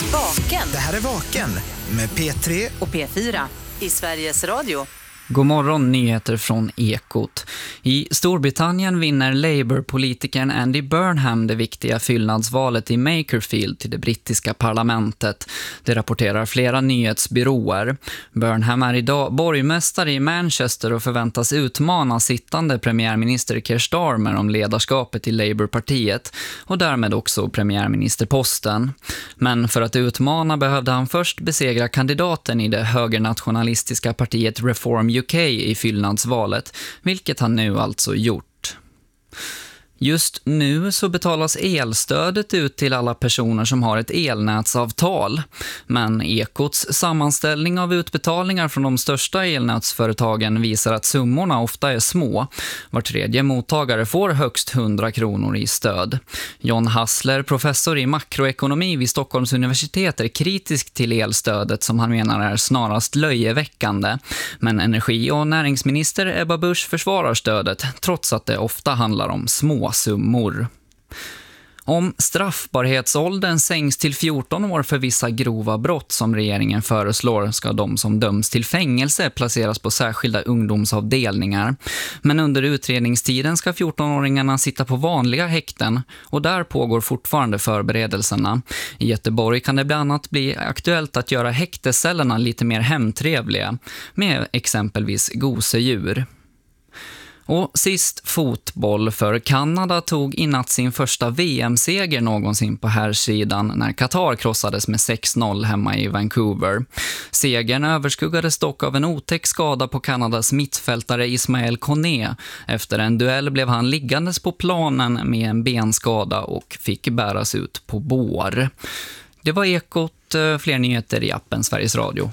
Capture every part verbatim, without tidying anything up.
Vaken. Det här är Vaken med P tre och P fyra i Sveriges Radio. God morgon, nyheter från Ekot. I Storbritannien vinner Labour-politikern Andy Burnham det viktiga fyllnadsvalet i Makerfield till det brittiska parlamentet. Det rapporterar flera nyhetsbyråer. Burnham är idag borgmästare i Manchester och förväntas utmana sittande premiärminister Keir Starmer om ledarskapet i Labour-partiet och därmed också premiärministerposten. Men för att utmana behövde han först besegra kandidaten i det högernationalistiska partiet Reform U K i fyllnadsvalet, vilket han nu alltså gjort. Just nu så betalas elstödet ut till alla personer som har ett elnätsavtal. Men Ekots sammanställning av utbetalningar från de största elnätsföretagen visar att summorna ofta är små. Var tredje mottagare får högst hundra kronor i stöd. John Hassler, professor i makroekonomi vid Stockholms universitet, är kritisk till elstödet som han menar är snarast löjeväckande. Men energi- och näringsminister Ebba Busch försvarar stödet trots att det ofta handlar om små summor. Om straffbarhetsåldern sänks till fjorton år för vissa grova brott som regeringen föreslår ska de som döms till fängelse placeras på särskilda ungdomsavdelningar. Men under utredningstiden ska fjortonåringarna sitta på vanliga häkten och där pågår fortfarande förberedelserna. I Göteborg kan det bland annat bli aktuellt att göra häktescellerna lite mer hemtrevliga med exempelvis gosedjur. Och sist fotboll, för Kanada tog i natt sin första V M-seger någonsin på herrsidan när Qatar krossades med sex noll hemma i Vancouver. Segern överskuggades dock av en otäck skada på Kanadas mittfältare Ismael Koné. Efter en duell blev han liggandes på planen med en benskada och fick bäras ut på bår. Det var Ekot, fler nyheter i appen Sveriges Radio.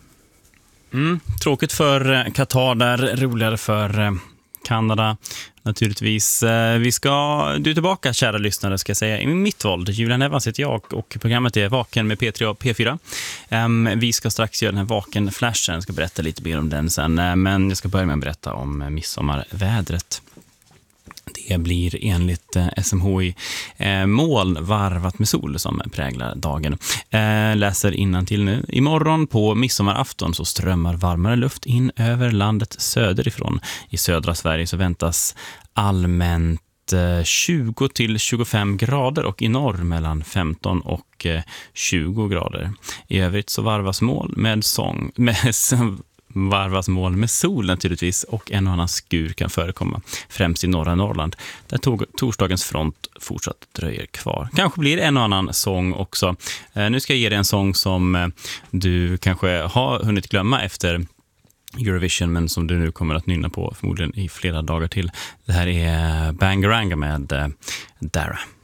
Mm, tråkigt för Qatar där, roligare för Kanada naturligtvis. Vi ska, du är tillbaka kära lyssnare ska jag säga, i mitt våld. Julian Evans heter jag och programmet är Vaken med P tre och P fyra. Um, vi ska strax göra den här Vaken-flashen, jag ska berätta lite mer om den sen, men jag ska börja med att berätta om midsommarvädret. Det blir enligt eh, S M H I eh, moln varvat med sol som präglar dagen. Eh, läser innantill nu. Imorgon på midsommarafton så strömmar varmare luft in över landet söderifrån. I södra Sverige så väntas allmänt eh, tjugo till tjugofem grader och i norr mellan femton och eh, tjugo grader. I övrigt så varvas moln med sång med varvas moln med sol naturligtvis och en och annan skur kan förekomma, främst i norra Norrland där tog, torsdagens front fortsatt dröjer kvar. Kanske blir det en och annan sång också. Eh, nu ska jag ge dig en sång som eh, du kanske har hunnit glömma efter Eurovision, men som du nu kommer att nynna på förmodligen i flera dagar till. Det här är Bangaranga med eh, Dara.